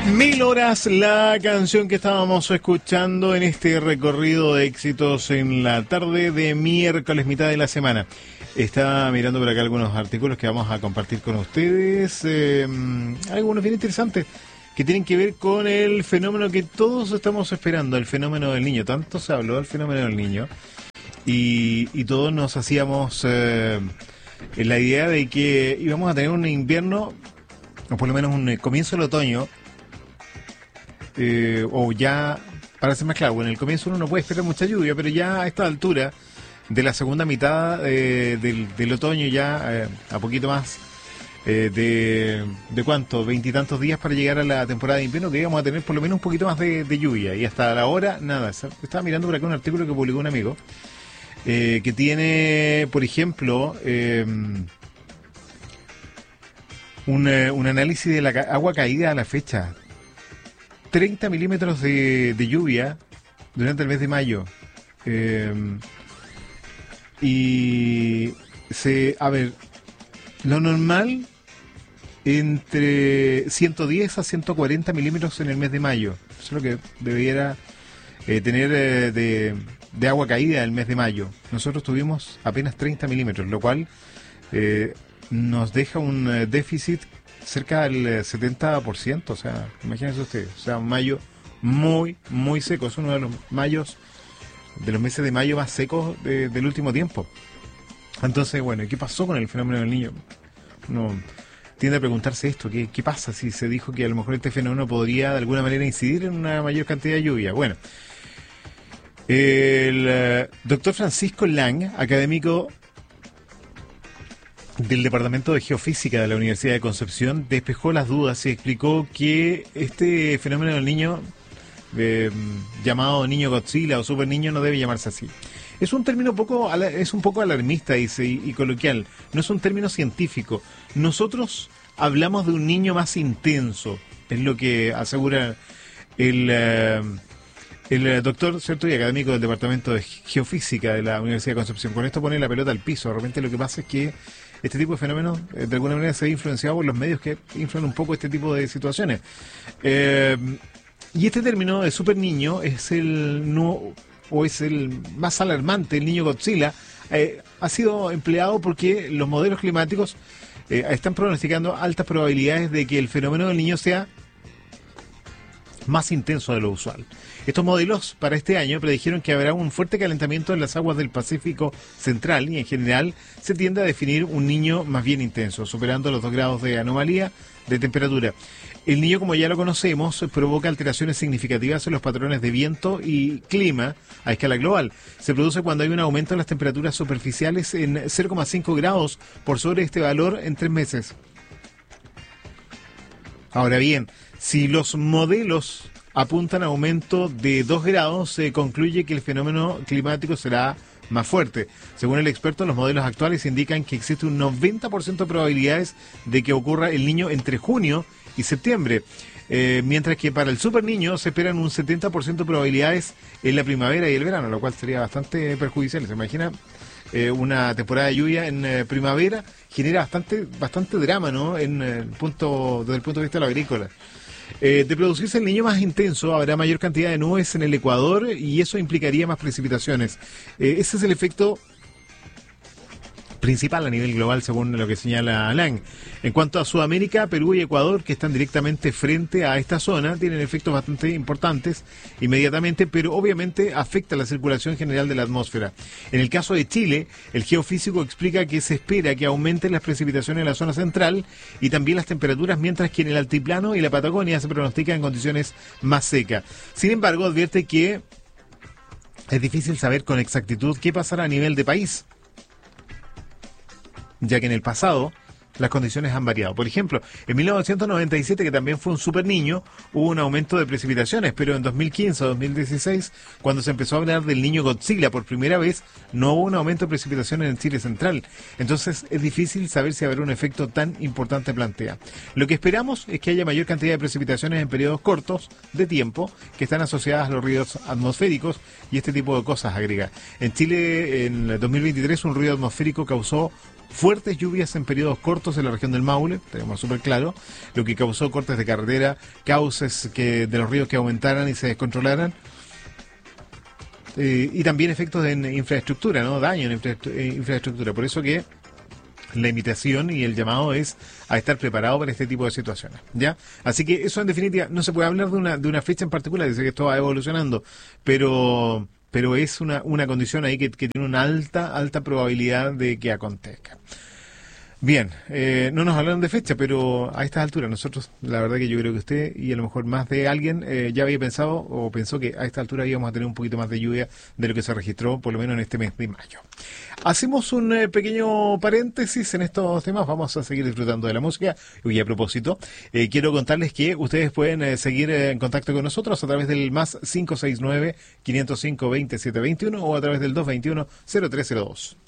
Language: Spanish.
Mil horas, la canción que estábamos escuchando en este recorrido de éxitos en la tarde de miércoles, mitad de la semana. Estaba mirando por acá algunos artículos que vamos a compartir con ustedes, algunos bien interesantes, que tienen que ver con el fenómeno que todos estamos esperando, el fenómeno del niño. Tanto se habló del fenómeno del niño y todos nos hacíamos la idea de que íbamos a tener un invierno, o por lo menos un comienzo del otoño, o ya, para ser más claro, en el comienzo uno no puede esperar mucha lluvia, pero ya a esta altura de la segunda mitad del otoño, ya a poquito más de cuánto, 20 y tantos días para llegar a la temporada de invierno, que íbamos a tener por lo menos un poquito más de lluvia, y hasta la hora, nada. Estaba mirando por acá un artículo que publicó un amigo, que tiene, por ejemplo, un análisis de la agua caída a la fecha. 30 milímetros de lluvia durante el mes de mayo. A ver, lo normal entre 110 a 140 milímetros en el mes de mayo. Eso es lo que debiera tener de agua caída el mes de mayo. Nosotros tuvimos apenas 30 milímetros, lo cual nos deja un déficit cerca del 70%, o sea, imagínense ustedes, o sea, un mayo muy, muy seco, es uno de los meses de mayo más secos del último tiempo. Entonces, bueno, ¿qué pasó con el fenómeno del niño? Uno tiende a preguntarse esto, ¿qué pasa si se dijo que a lo mejor este fenómeno podría de alguna manera incidir en una mayor cantidad de lluvia? Bueno, el doctor Francisco Lang, académico del Departamento de Geofísica de la Universidad de Concepción, despejó las dudas y explicó que este fenómeno del niño, llamado niño Godzilla o super niño, no debe llamarse así. Es un término un poco alarmista, dice, y coloquial. No es un término científico. Nosotros hablamos de un niño más intenso, es lo que asegura el doctor, ¿cierto?, y académico del Departamento de Geofísica de la Universidad de Concepción. Con esto pone la pelota al piso. De repente lo que pasa es que este tipo de fenómenos, de alguna manera, se ha influenciado por los medios que influyen un poco este tipo de situaciones. Y este término de super niño es el más alarmante, el niño Godzilla. Ha sido empleado porque los modelos climáticos están pronosticando altas probabilidades de que el fenómeno del niño sea más intenso de lo usual. Estos modelos para este año predijeron que habrá un fuerte calentamiento en las aguas del Pacífico Central y en general se tiende a definir un niño más bien intenso, superando los 2 grados de anomalía de temperatura. El niño, como ya lo conocemos, provoca alteraciones significativas en los patrones de viento y clima a escala global. Se produce cuando hay un aumento en las temperaturas superficiales en 0,5 grados por sobre este valor en 3 meses. Ahora bien, si los modelos apuntan a aumento de 2 grados, se concluye que el fenómeno climático será más fuerte. Según el experto, los modelos actuales indican que existe un 90% de probabilidades de que ocurra el niño entre junio y septiembre, mientras que para el super niño se esperan un 70% de probabilidades en la primavera y el verano, lo cual sería bastante perjudicial. ¿Se imagina? Una temporada de lluvia en primavera genera bastante drama, ¿no? Desde el punto de vista de lo agrícola. De producirse el niño más intenso, habrá mayor cantidad de nubes en el Ecuador y eso implicaría más precipitaciones. Ese es el efecto principal a nivel global, según lo que señala Lang. En cuanto a Sudamérica, Perú y Ecuador, que están directamente frente a esta zona, tienen efectos bastante importantes inmediatamente, pero obviamente afecta la circulación general de la atmósfera. En el caso de Chile, el geofísico explica que se espera que aumenten las precipitaciones en la zona central y también las temperaturas, mientras que en el altiplano y la Patagonia se pronostican condiciones más secas. Sin embargo, advierte que es difícil saber con exactitud qué pasará a nivel de país, ya que en el pasado las condiciones han variado. Por ejemplo, en 1997, que también fue un super niño, hubo un aumento de precipitaciones, pero en 2015 o 2016, cuando se empezó a hablar del niño Godzilla por primera vez, no hubo un aumento de precipitaciones en Chile central. Entonces es difícil saber si habrá un efecto tan importante plantea. Lo que esperamos es que haya mayor cantidad de precipitaciones en periodos cortos de tiempo que están asociadas a los ruidos atmosféricos y este tipo de cosas, agrega. En Chile, en 2023, un ruido atmosférico causó fuertes lluvias en periodos cortos en la región del Maule, tenemos súper claro, lo que causó cortes de carretera, cauces de los ríos que aumentaran y se descontrolaran, y también efectos en infraestructura, ¿no? Daño en infraestructura. Por eso que la invitación y el llamado es a estar preparado para este tipo de situaciones, ¿ya? Así que eso, en definitiva, no se puede hablar de una fecha en particular, dice que esto va evolucionando, pero es una condición ahí que tiene una alta probabilidad de que acontezca. Bien, no nos hablaron de fecha, pero a estas alturas nosotros, la verdad que yo creo que usted y a lo mejor más de alguien ya había pensado o pensó que a esta altura íbamos a tener un poquito más de lluvia de lo que se registró por lo menos en este mes de mayo. Hacemos un pequeño paréntesis en estos temas, vamos a seguir disfrutando de la música. Y a propósito, quiero contarles que ustedes pueden seguir en contacto con nosotros a través del más 569-505-2721 o a través del 221-0302.